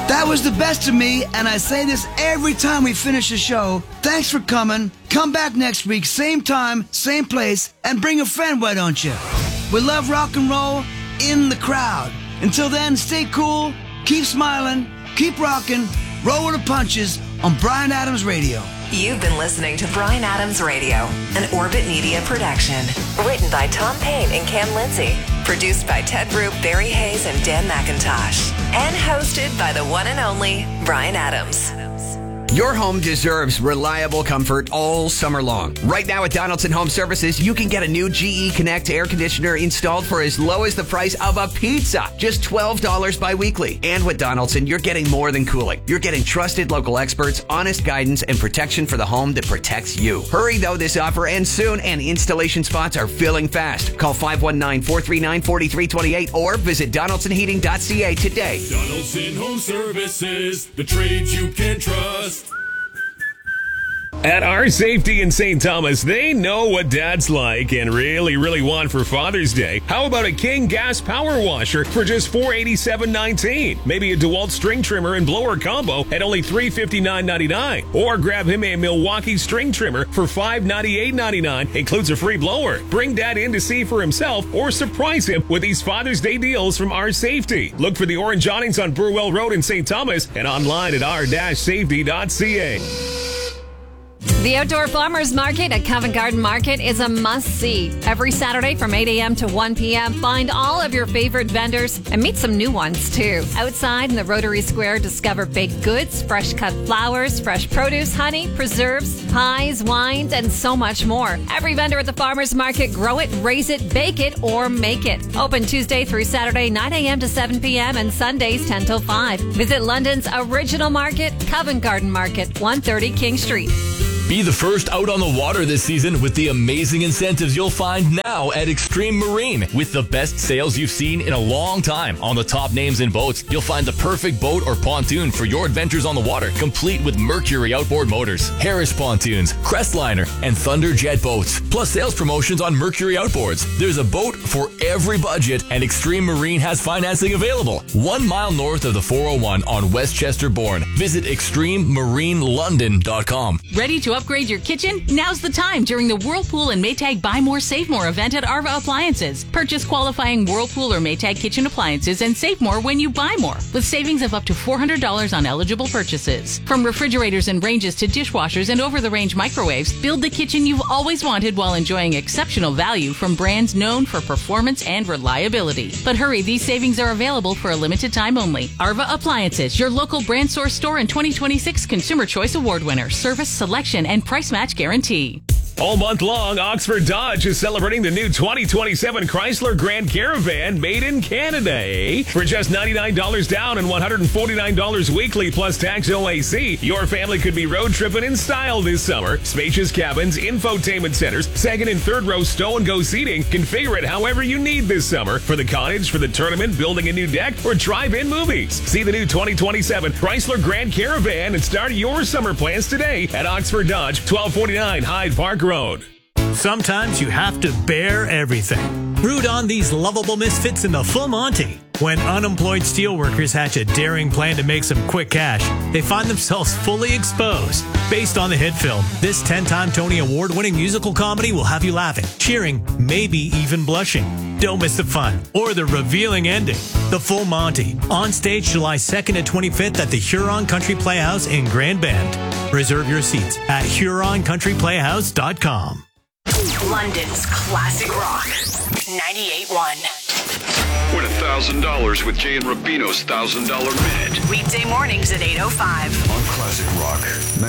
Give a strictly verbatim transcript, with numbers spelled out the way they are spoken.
That was the best of me, and I say this every time we finish a show. Thanks for coming. Come back next week, same time, same place, and bring a friend, why don't you? We love rock and roll in the crowd. Until then, stay cool, keep smiling, keep rocking, roll with the punches on Bryan Adams Radio. You've been listening to Bryan Adams Radio, an Orbit Media production. Written by Tom Payne and Cam Lindsay. Produced by Ted Roop, Barry Hayes, and Dan McIntosh. And hosted by the one and only Bryan Adams. Your home deserves reliable comfort all summer long. Right now at Donaldson Home Services, you can get a new G E Connect air conditioner installed for as low as the price of a pizza. Just twelve dollars bi-weekly. And with Donaldson, you're getting more than cooling. You're getting trusted local experts, honest guidance, and protection for the home that protects you. Hurry, though, this offer ends soon, and installation spots are filling fast. Call five one nine, four three nine, four three two eight or visit donaldson heating dot c a today. Donaldson Home Services, the trades you can trust. At Our Safety in Saint Thomas, they know what dads like and really, really want for Father's Day. How about a King gas power washer for just four hundred eighty-seven dollars and nineteen cents? Maybe a DeWalt string trimmer and blower combo at only three hundred fifty-nine dollars and ninety-nine cents. Or grab him a Milwaukee string trimmer for five hundred ninety-eight dollars and ninety-nine cents. Includes a free blower. Bring dad in to see for himself or surprise him with these Father's Day deals from Our Safety. Look for the Orange Awnings on Burwell Road in Saint Thomas and online at r dash safety dot c a. The Outdoor Farmers Market at Covent Garden Market is a must-see. Every Saturday from eight a.m. to one p.m., find all of your favorite vendors and meet some new ones, too. Outside in the Rotary Square, discover baked goods, fresh-cut flowers, fresh produce, honey, preserves, pies, wines, and so much more. Every vendor at the Farmers Market, grow it, raise it, bake it, or make it. Open Tuesday through Saturday, nine a.m. to seven p.m., and Sundays, ten till five. Visit London's original market, Covent Garden Market, one thirty King Street. Be the first out on the water this season with the amazing incentives you'll find now at Extreme Marine. With the best sales you've seen in a long time on the top names in boats, you'll find the perfect boat or pontoon for your adventures on the water, complete with Mercury outboard motors, Harris pontoons, Crestliner, and Thunderjet boats, plus sales promotions on Mercury outboards. There's a boat for every budget, and Extreme Marine has financing available. One mile north of the four oh one on Westchester Bourne. Visit extreme marine london dot com. Ready to upgrade your kitchen? Now's the time during the Whirlpool and Maytag Buy More, Save More event at Arva Appliances. Purchase qualifying Whirlpool or Maytag kitchen appliances and save more when you buy more, with savings of up to four hundred dollars on eligible purchases. From refrigerators and ranges to dishwashers and over-the-range microwaves, build the kitchen you've always wanted while enjoying exceptional value from brands known for performance and reliability. But hurry, these savings are available for a limited time only. Arva Appliances, your local brand source store and twenty twenty-six Consumer Choice Award winner. Service, selection, and price match guarantee. All month long, Oxford Dodge is celebrating the new twenty twenty-seven Chrysler Grand Caravan made in Canada, eh? For just ninety-nine dollars down and one hundred forty-nine dollars weekly plus tax O A C, your family could be road tripping in style this summer. Spacious cabins, infotainment centers, second and third row stow and go seating. Configure it however you need this summer for the cottage, for the tournament, building a new deck, or drive-in movies. See the new twenty twenty-seven Chrysler Grand Caravan and start your summer plans today at Oxford Dodge, twelve forty-nine Hyde Park Road. Sometimes you have to bear everything. Root on these lovable misfits in the Full Monty. When unemployed steelworkers hatch a daring plan to make some quick cash, they find themselves fully exposed. Based on the hit film, this ten-time Tony Award-winning musical comedy will have you laughing, cheering, maybe even blushing. Don't miss the fun or the revealing ending. The Full Monty, on stage July second and twenty-fifth at the Huron Country Playhouse in Grand Bend. Reserve your seats at huron country playhouse dot com. London's classic rock, ninety-eight point one. Win one thousand dollars with Jay and Rubino's one thousand dollars Minute. Weekday mornings at eight oh five. On Classic Rock.